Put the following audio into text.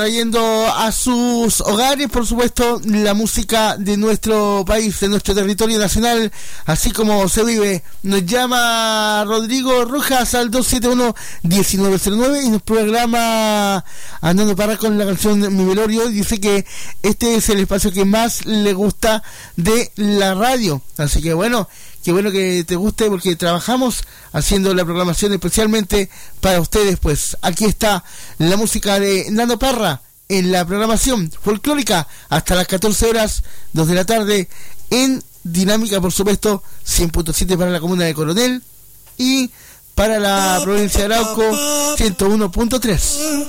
trayendo a sus hogares, por supuesto, la música de nuestro país, de nuestro territorio nacional, así como se vive. Nos llama Rodrigo Rojas al 271-1909 y nos programa Andando Parra con la canción Mi Velorio. Dice que este es el espacio que más le gusta de la radio. Así que bueno, qué bueno que te guste, porque trabajamos haciendo la programación especialmente para ustedes. Pues aquí está la música de Nando Parra en la programación folclórica hasta las 14 horas, 2 de la tarde, en Dinámica, por supuesto, 100.7 para la comuna de Coronel y para la provincia de Arauco, 101.3.